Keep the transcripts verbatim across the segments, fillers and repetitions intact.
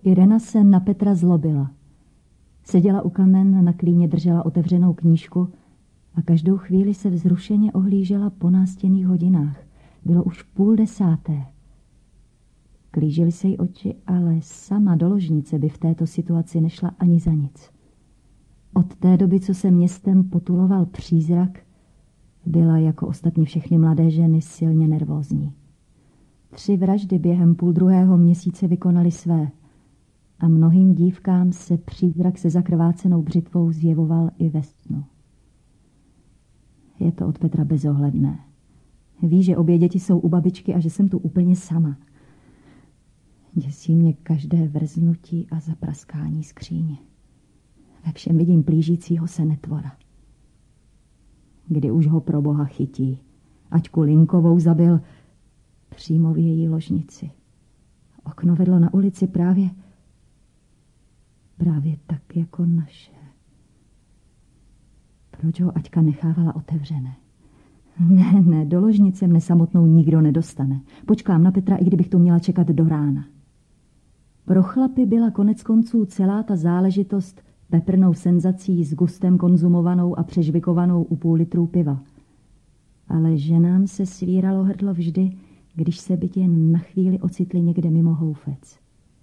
Irena se na Petra zlobila. Seděla u kamen, na klíně držela otevřenou knížku a každou chvíli se vzrušeně ohlížela po nástěnných hodinách. Bylo už půl desáté. Klížily se jí oči, ale sama do ložnice by v této situaci nešla ani za nic. Od té doby, co se městem potuloval přízrak, byla jako ostatní všechny mladé ženy silně nervózní. Tři vraždy během půl druhého měsíce vykonaly své a mnohým dívkám se přízrak se zakrvácenou břitvou zjevoval i ve snu. Je to od Petra bezohledné. Ví, že obě děti jsou u babičky a že jsem tu úplně sama. Děsí mě každé vrznutí a zapraskání skříně. Ve všem vidím plížícího se netvora. Kdy už ho pro boha chytí, aťku Linkovou zabil přímo v její ložnici. Okno vedlo na ulici právě, právě tak jako naše. Proč ho Aťka nechávala otevřené? Ne, ne, do ložnice mne samotnou nikdo nedostane. Počkám na Petra, i kdybych tu měla čekat do rána. Pro chlapy byla konec konců celá ta záležitost peprnou senzací s gustem konzumovanou a přežvikovanou u půl litru piva. Ale ženám se svíralo hrdlo vždy, když se byť jen na chvíli ocitli někde mimo houfec.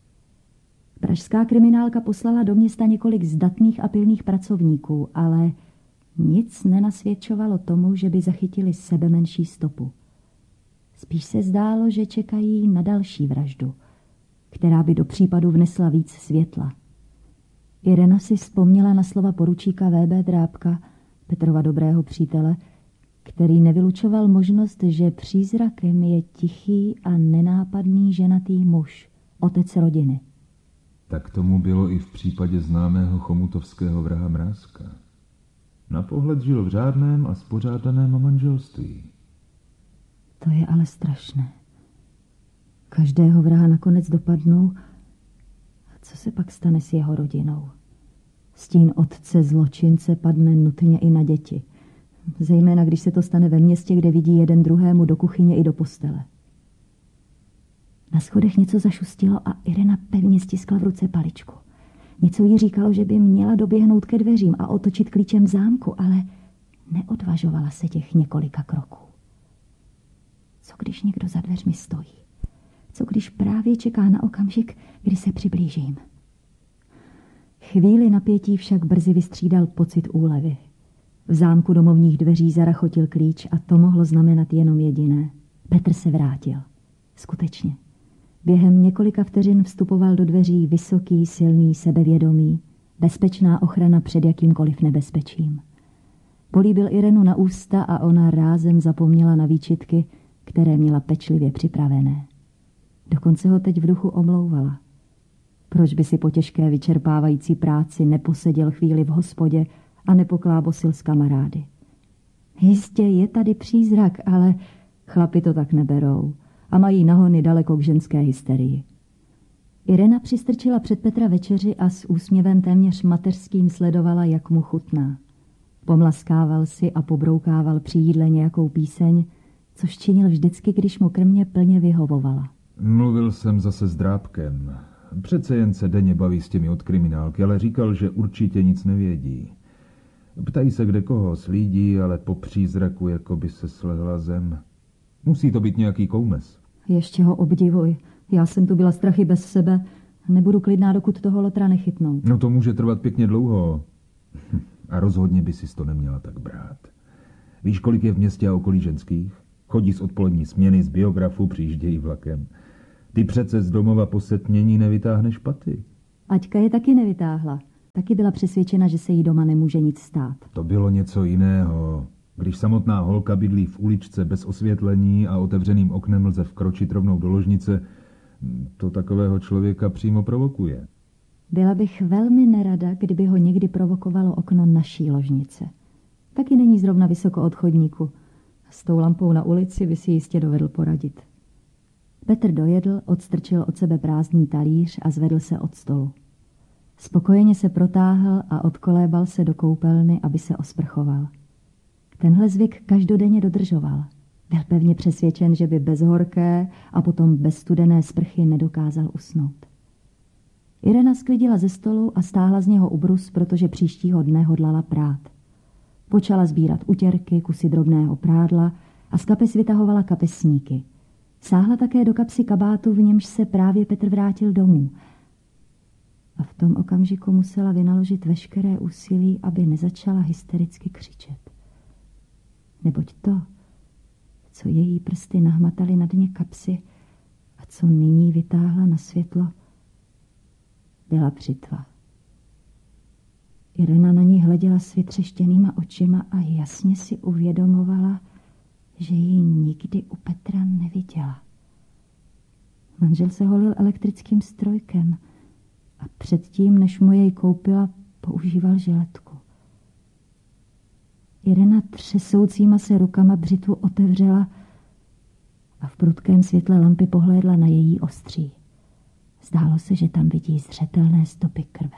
Pražská kriminálka poslala do města několik zdatných a pilných pracovníků, ale nic nenasvědčovalo tomu, že by zachytili sebemenší stopu. Spíš se zdálo, že čekají na další vraždu, která by do případu vnesla víc světla. Irena si vzpomněla na slova poručíka V B Drábka, Petrova dobrého přítele, který nevylučoval možnost, že přízrakem je tichý a nenápadný ženatý muž, otec rodiny. Tak tomu bylo i v případě známého chomutovského vraha Mrázka. Na pohled žil v řádném a spořádaném manželství. To je ale strašné. Každého vraha nakonec dopadnou. A co se pak stane s jeho rodinou? Stín otce zločince padne nutně i na děti. Zejména, když se to stane ve městě, kde vidí jeden druhému do kuchyně i do postele. Na schodech něco zašustilo a Irena pevně stiskla v ruce paličku. Něco jí říkalo, že by měla doběhnout ke dveřím a otočit klíčem v zámku, ale neodvažovala se těch několika kroků. Co když někdo za dveřmi stojí? Co když právě čeká na okamžik, kdy se přiblížím? Chvíli napětí však brzy vystřídal pocit úlevy. V zámku domovních dveří zarachotil klíč a to mohlo znamenat jenom jediné. Petr se vrátil. Skutečně. Během několika vteřin vstupoval do dveří vysoký, silný, sebevědomý, bezpečná ochrana před jakýmkoliv nebezpečím. Políbil Irenu na ústa a ona rázem zapomněla na výčitky, které měla pečlivě připravené. Dokonce ho teď v duchu omlouvala. Proč by si po těžké vyčerpávající práci neposeděl chvíli v hospodě a nepoklábosil s kamarády? Jistě je tady přízrak, ale chlapi to tak neberou a mají nahony daleko k ženské hysterii. Irena přistrčila před Petra večeři a s úsměvem téměř mateřským sledovala, jak mu chutná. Pomlaskával si a pobroukával při jídle nějakou píseň, což činil vždycky, když mu krmě plně vyhovovala. Mluvil jsem zase s Drábkem. Přece jen se denně baví s těmi od kriminálky, ale říkal, že určitě nic nevědí. Ptají se kde koho slídí, ale po přízraku jako by se slehla zem. Musí to být nějaký koumes. Ještě ho obdivuj. Já jsem tu byla strachy bez sebe. Nebudu klidná, dokud toho lotra nechytnou. No to může trvat pěkně dlouho. A rozhodně by si to neměla tak brát. Víš, kolik je v městě a okolí ženských? Chodí z odpolední směny, z biografu přijíždějí vlakem. Ty přece z domova po setmění nevytáhneš paty. Aťka je taky nevytáhla. Taky byla přesvědčena, že se jí doma nemůže nic stát. To bylo něco jiného. Když samotná holka bydlí v uličce bez osvětlení a otevřeným oknem lze vkročit rovnou do ložnice, to takového člověka přímo provokuje. Byla bych velmi nerada, kdyby ho někdy provokovalo okno naší ložnice. Taky není zrovna vysoko od chodníku. S tou lampou na ulici by si jistě dovedl poradit. Petr dojedl, odstrčil od sebe prázdný talíř a zvedl se od stolu. Spokojeně se protáhl a odkolébal se do koupelny, aby se osprchoval. Tenhle zvyk každodenně dodržoval. Byl pevně přesvědčen, že by bez horké a potom bez studené sprchy nedokázal usnout. Irena sklidila ze stolu a stáhla z něho ubrus, protože příštího dne hodlala prát. Počala sbírat utěrky, kusy drobného prádla a z kapes vytahovala kapesníky. Sáhla také do kapsy kabátu, v němž se právě Petr vrátil domů. A v tom okamžiku musela vynaložit veškeré úsilí, aby nezačala hystericky křičet. Neboť to, co její prsty nahmataly na dně kapsy a co nyní vytáhla na světlo, byla břitva. Irena na ní hleděla s vytřeštěnýma očima a jasně si uvědomovala, že ji nikdy u Petra neviděla. Manžel se holil elektrickým strojkem a předtím, než mu jej koupila, používal žiletku. Irena třesoucíma se rukama břitvu otevřela a v prudkém světle lampy pohlédla na její ostří. Zdálo se, že tam vidí zřetelné stopy krve.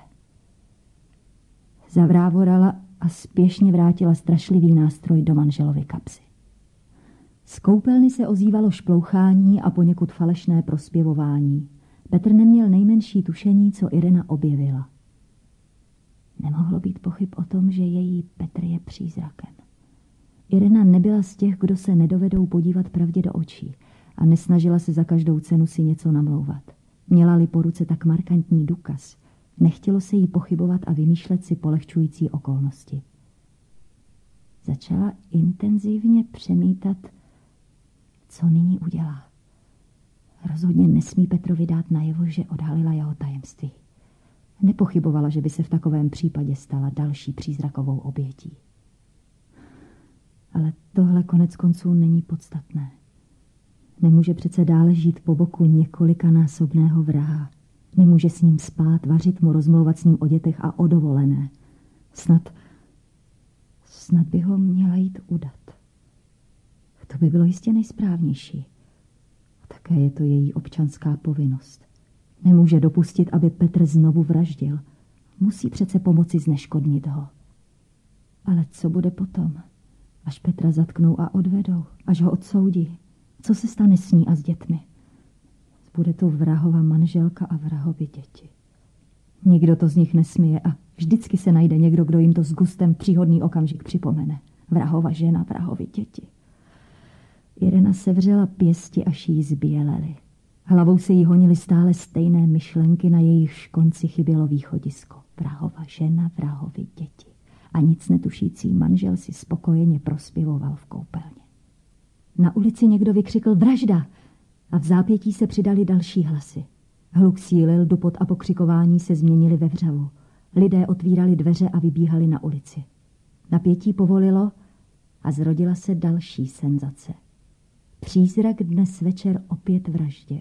Zavrávorala a spěšně vrátila strašlivý nástroj do manželovy kapsy. Z koupelny se ozývalo šplouchání a poněkud falešné prospěvování. Petr neměl nejmenší tušení, co Irena objevila. Nemohlo být pochyb o tom, že její Petr je přízrakem. Irena nebyla z těch, kdo se nedovedou podívat pravdě do očí a nesnažila se za každou cenu si něco namlouvat. Měla-li po ruce tak markantní důkaz, nechtělo se jí pochybovat a vymýšlet si polehčující okolnosti. Začala intenzivně přemítat, co nyní udělá. Rozhodně nesmí Petrovi dát najevo, že odhalila jeho tajemství. Nepochybovala, že by se v takovém případě stala další přízrakovou obětí. Ale tohle konec konců není podstatné. Nemůže přece dále žít po boku několikanásobného vraha. Nemůže s ním spát, vařit mu, rozmlouvat s ním o dětech a o dovolené. Snad, snad by ho měla jít udat. To by bylo jistě nejsprávnější. A také je to její občanská povinnost. Nemůže dopustit, aby Petr znovu vraždil. Musí přece pomoci zneškodnit ho. Ale co bude potom? Až Petra zatknou a odvedou, až ho odsoudí. Co se stane s ní a s dětmi? Bude to vrahova manželka a vrahovi děti. Nikdo to z nich nesmije a vždycky se najde někdo, kdo jim to s gustem příhodný okamžik připomene. Vrahova žena, vrahovi děti. Irena sevřela pěsti, až jí zbělely. Hlavou se jí honily stále stejné myšlenky, na jejichž konci chybělo východisko. Vrahova žena, vrahovi děti. A nic netušící manžel si spokojeně prospěvoval v koupelně. Na ulici někdo vykřikl vražda a v zápětí se přidali další hlasy. Hluk sílil, dupot a pokřikování se změnili ve vřavu. Lidé otvírali dveře a vybíhali na ulici. Napětí povolilo a zrodila se další senzace. Přízrak dnes večer opět vraždil.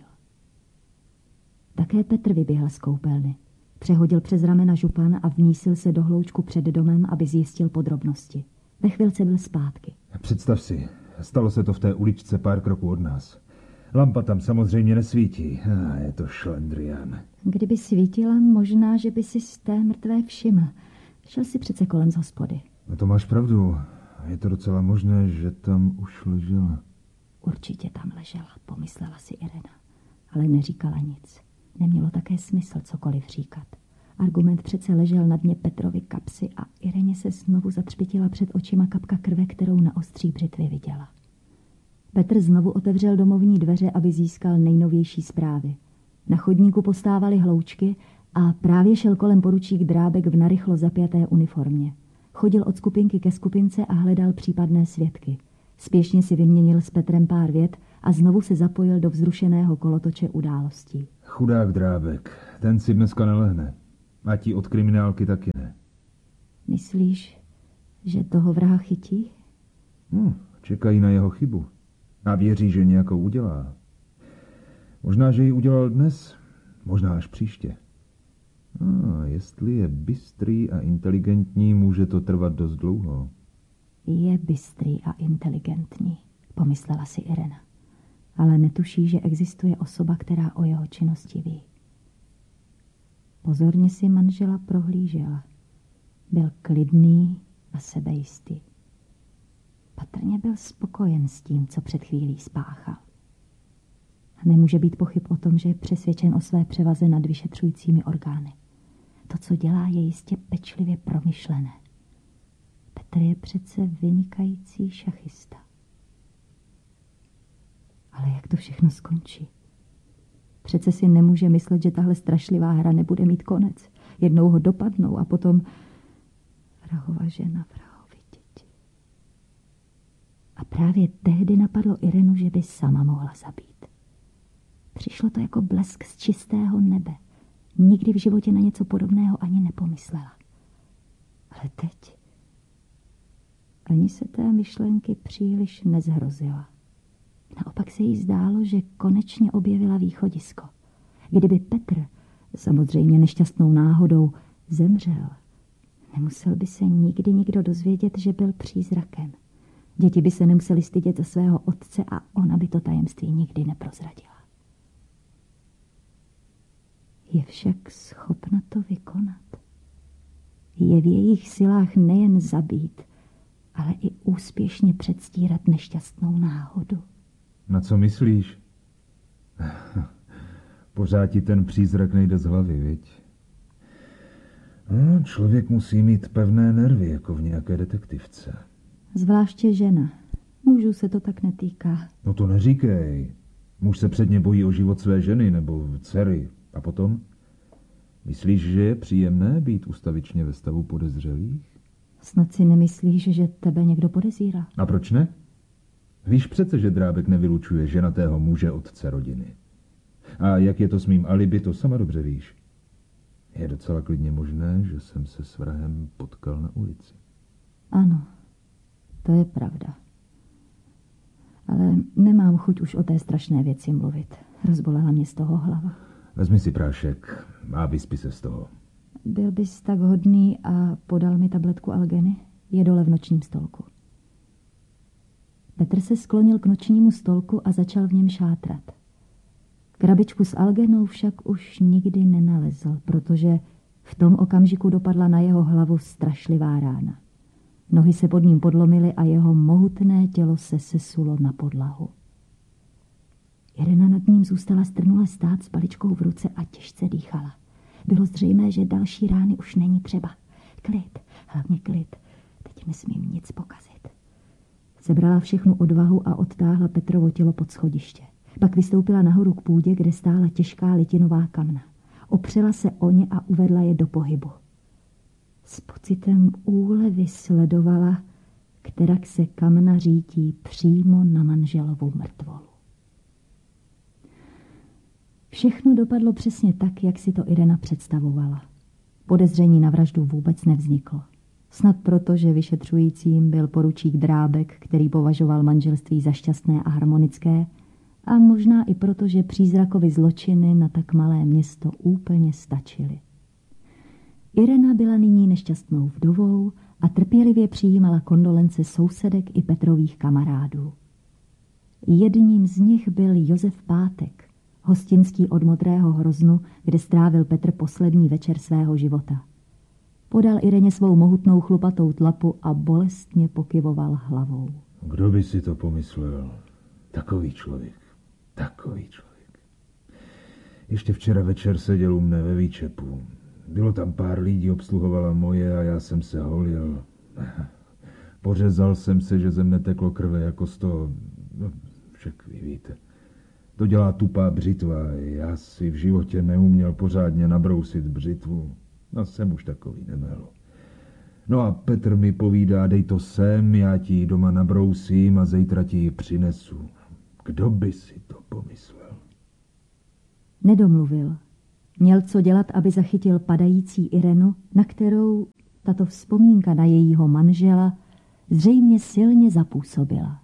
Také Petr vyběhl z koupelny. Přehodil přes ramena župan a vnísil se do hloučku před domem, aby zjistil podrobnosti. Ve chvilce byl zpátky. Představ si, stalo se to v té uličce pár kroků od nás. Lampa tam samozřejmě nesvítí. Ah, je to šlendrián. Kdyby svítila, možná, že by si z té mrtvé všiml. Šel si přece kolem z hospody. No to máš pravdu. Je to docela možné, že tam už ležela. Určitě tam ležela, pomyslela si Irena. Ale neříkala nic. Nemělo také smysl cokoliv říkat. Argument přece ležel na dně Petrovy kapsy a Ireně se znovu zatřpitila před očima kapka krve, kterou na ostří břitvy viděla. Petr znovu otevřel domovní dveře, aby získal nejnovější zprávy. Na chodníku postávaly hloučky a právě šel kolem poručík Drábek v narychlo zapjaté uniformě. Chodil od skupinky ke skupince a hledal případné svědky. Spěšně si vyměnil s Petrem pár vět a znovu se zapojil do vzrušeného kolotoče událostí. Chudák Drábek, ten si dneska nelehne. A ti od kriminálky taky ne. Myslíš, že toho vraha chytí? Hm, čekají na jeho chybu. A věří, že nějakou udělá. Možná, že ji udělal dnes, možná až příště. A jestli je bystrý a inteligentní, může to trvat dost dlouho. Je bystrý a inteligentní, pomyslela si Irena. Ale netuší, že existuje osoba, která o jeho činnosti ví. Pozorně si manžela prohlížela. Byl klidný a sebejistý. Patrně byl spokojen s tím, co před chvílí spáchal. Nemůže být pochyb o tom, že je přesvědčen o své převaze nad vyšetřujícími orgány. To, co dělá, je jistě pečlivě promyšlené. Petr je přece vynikající šachista. Ale jak to všechno skončí? Přece si nemůže myslet, že tahle strašlivá hra nebude mít konec. Jednou ho dopadnou a potom vrahova žena, vrahovi děti. A právě tehdy napadlo Irenu, že by sama mohla zabít. Přišlo to jako blesk z čistého nebe. Nikdy v životě na něco podobného ani nepomyslela. Ale teď ani se té myšlenky příliš nezhrozila. Naopak se jí zdálo, že konečně objevila východisko. Kdyby Petr, samozřejmě nešťastnou náhodou, zemřel, nemusel by se nikdy nikdo dozvědět, že byl přízrakem. Děti by se nemuseli stydět za svého otce a ona by to tajemství nikdy neprozradila. Je však schopna to vykonat. Je v jejich silách nejen zabít, ale i úspěšně předstírat nešťastnou náhodu. Na co myslíš? Pořád ti ten přízrak nejde z hlavy, viď? No, člověk musí mít pevné nervy, jako v nějaké detektivce. Zvláště žena. Mužů se to tak netýká. No to neříkej. Muž se předně bojí o život své ženy nebo dcery. A potom? Myslíš, že je příjemné být ustavičně ve stavu podezřelých? Snad si nemyslíš, že tebe někdo podezírá? A proč ne? Víš přece, že Drábek nevylučuje ženatého muže otce rodiny. A jak je to s mým alibi, to sama dobře víš. Je docela klidně možné, že jsem se s vrahem potkal na ulici. Ano, to je pravda. Ale nemám chuť už o té strašné věci mluvit. Rozbolela mě z toho hlava. Vezmi si prášek a vyspí se z toho. Byl bys tak hodný a podal mi tabletku Algeny? Je dole v nočním stolku. Petr se sklonil k nočnímu stolku a začal v něm šátrat. Krabičku s Algenou však už nikdy nenalezl, protože v tom okamžiku dopadla na jeho hlavu strašlivá rána. Nohy se pod ním podlomily a jeho mohutné tělo se sesulo na podlahu. Irena nad ním zůstala strnule stát s paličkou v ruce a těžce dýchala. Bylo zřejmé, že další rány už není třeba. Klid, hlavně klid. Teď nesmím nic pokazit. Sebrala všechnu odvahu a odtáhla Petrovo tělo pod schodiště. Pak vystoupila nahoru k půdě, kde stála těžká litinová kamna. Opřela se o ně a uvedla je do pohybu. S pocitem úlevy sledovala, kterak se kamna řítí přímo na manželovu mrtvolu. Všechno dopadlo přesně tak, jak si to Irena představovala. Podezření na vraždu vůbec nevzniklo. Snad proto, že vyšetřujícím byl poručík Drábek, který považoval manželství za šťastné a harmonické, a možná i proto, že přízrakovi zločiny na tak malé město úplně stačily. Irena byla nyní nešťastnou vdovou a trpělivě přijímala kondolence sousedek i Petrových kamarádů. Jedním z nich byl Josef Pátek, hostinský od Modrého Hroznu, kde strávil Petr poslední večer svého života. Podal Ireně svou mohutnou chlupatou tlapu a bolestně pokyvoval hlavou. Kdo by si to pomyslel? Takový člověk. Takový člověk. Ještě včera večer seděl u mne ve výčepu. Bylo tam pár lidí, obsluhovala moje a já jsem se holil. Pořezal jsem se, že ze mne teklo krve jako z toho... No, však vy víte. To dělá tupá břitva. Já si v životě neuměl pořádně nabrousit břitvu. No, jsem už takový nemel. No a Petr mi povídá, dej to sem, já ti ji doma nabrousím a zítra ti ji přinesu. Kdo by si to pomyslel? Nedomluvil. Měl co dělat, aby zachytil padající Irenu, na kterou tato vzpomínka na jejího manžela zřejmě silně zapůsobila.